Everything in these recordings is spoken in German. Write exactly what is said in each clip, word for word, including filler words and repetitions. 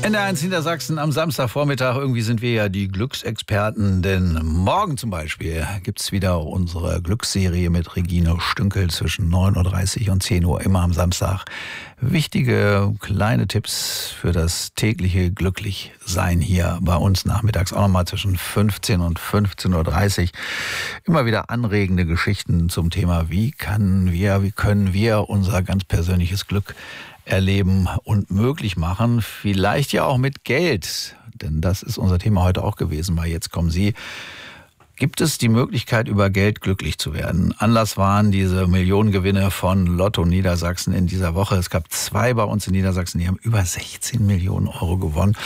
N D R eins Niedersachsen am Samstagvormittag. Irgendwie sind wir ja die Glücksexperten, denn morgen zum Beispiel gibt's wieder unsere Glücksserie mit Regine Stünkel zwischen neun Uhr dreißig und zehn Uhr, immer am Samstag. Wichtige kleine Tipps für das tägliche Glücklichsein hier bei uns nachmittags, auch nochmal zwischen fünfzehn und fünfzehn Uhr dreißig. Immer wieder anregende Geschichten zum Thema, wie kann wir, wie können wir unser ganz persönliches Glück erleben und möglich machen. Vielleicht ja auch mit Geld, denn das ist unser Thema heute auch gewesen. Bei Jetzt kommen Sie. Gibt es die Möglichkeit, über Geld glücklich zu werden? Anlass waren diese Millionengewinne von Lotto Niedersachsen in dieser Woche. Es gab zwei bei uns in Niedersachsen, die haben über sechzehn Millionen Euro gewonnen.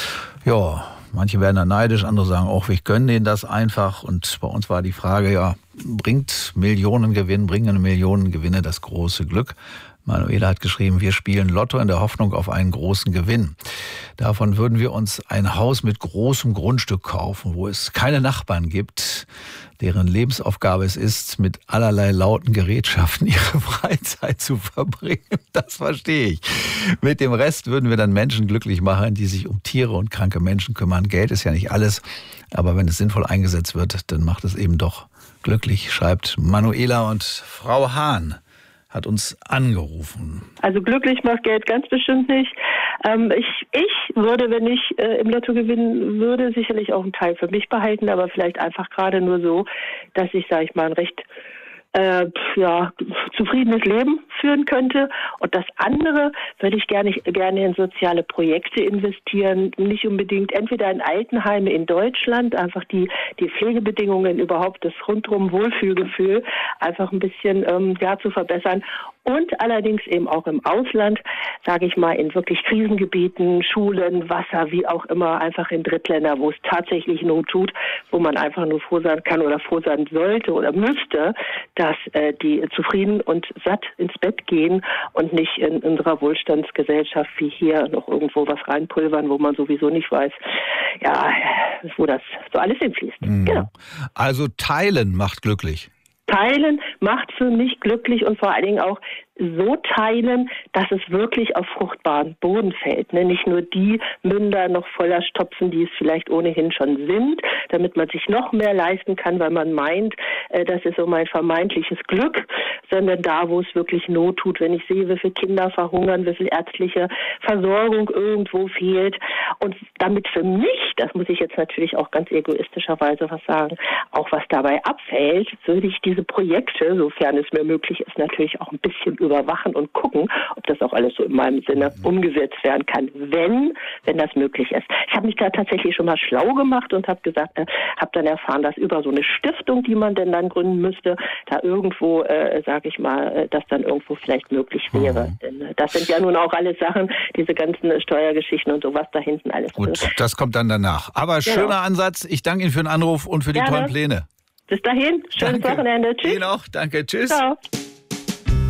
Ja, manche werden dann neidisch, andere sagen auch, ich gönne denen das einfach. Und bei uns war die Frage, ja, bringt Millionengewinn, bringen Millionengewinne das große Glück? Manuela hat geschrieben, wir spielen Lotto in der Hoffnung auf einen großen Gewinn. Davon würden wir uns ein Haus mit großem Grundstück kaufen, wo es keine Nachbarn gibt, deren Lebensaufgabe es ist, mit allerlei lauten Gerätschaften ihre Freizeit zu verbringen. Das verstehe ich. Mit dem Rest würden wir dann Menschen glücklich machen, die sich um Tiere und kranke Menschen kümmern. Geld ist ja nicht alles, aber wenn es sinnvoll eingesetzt wird, dann macht es eben doch glücklich, schreibt Manuela. Und Frau Hahn hat uns angerufen. Also glücklich macht Geld ganz bestimmt nicht. Ähm, ich, ich würde, wenn ich äh, im Lotto gewinnen würde, sicherlich auch einen Teil für mich behalten, aber vielleicht einfach gerade nur so, dass ich, sage ich mal, ein recht äh, ja, zufriedenes Leben führen könnte. Und das andere würde ich gerne, gerne in soziale Projekte investieren, nicht unbedingt entweder in Altenheime in Deutschland, einfach die, die Pflegebedingungen, überhaupt das rundum Wohlfühlgefühl einfach ein bisschen ähm, ja, zu verbessern. Und allerdings eben auch im Ausland, sage ich mal, in wirklich Krisengebieten, Schulen, Wasser, wie auch immer, einfach in Drittländer, wo es tatsächlich Not tut, wo man einfach nur froh sein kann oder froh sein sollte oder müsste, dass äh, die zufrieden und satt ins Bett gehen und nicht in unserer Wohlstandsgesellschaft wie hier noch irgendwo was reinpulvern, wo man sowieso nicht weiß, ja, wo das so alles hinfließt. Mhm. Genau. Also teilen macht glücklich. Teilen macht für mich glücklich und vor allen Dingen auch so teilen, dass es wirklich auf fruchtbaren Boden fällt. Ne? Nicht nur die Münder noch voller stopfen, die es vielleicht ohnehin schon sind, damit man sich noch mehr leisten kann, weil man meint, äh, das ist so mein vermeintliches Glück, sondern da, wo es wirklich Not tut, wenn ich sehe, wie viele Kinder verhungern, wie viel ärztliche Versorgung irgendwo fehlt. Und damit für mich, das muss ich jetzt natürlich auch ganz egoistischerweise was sagen, auch was dabei abfällt, würde ich diese Projekte, sofern es mir möglich ist, natürlich auch ein bisschen überwachen und gucken, ob das auch alles so in meinem Sinne umgesetzt werden kann, wenn, wenn das möglich ist. Ich habe mich da tatsächlich schon mal schlau gemacht und habe gesagt, äh, habe dann erfahren, dass über so eine Stiftung, die man denn dann gründen müsste, da irgendwo, äh, sage ich mal, äh, das dann irgendwo vielleicht möglich wäre. Mhm. Denn äh, das sind ja nun auch alles Sachen, diese ganzen äh, Steuergeschichten und sowas da hinten alles. Gut, drin. Das kommt dann danach. Aber genau. Schöner Ansatz. Ich danke Ihnen für den Anruf und für die Gerne. tollen Pläne. Bis dahin, schönes Danke. Wochenende. Tschüss. Ihnen auch. Danke. Tschüss. Ciao.